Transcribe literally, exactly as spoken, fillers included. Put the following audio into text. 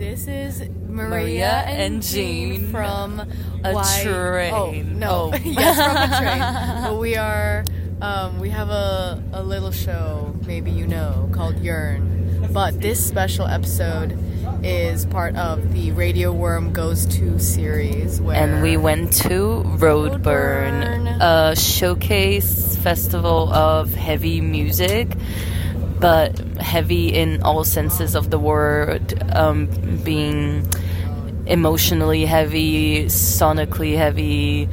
This is Maria, Maria and, and Jean, Jean from a Why- train. Oh no, Oh. yes, from a train. But we are, um, we have a a little show, maybe you know, called Yearn. But this special episode is part of the Radio Worm Goes To series, where And we went to Roadburn, Roadburn. a showcase festival of heavy music, but heavy in all senses of the word, um, being emotionally heavy, sonically heavy,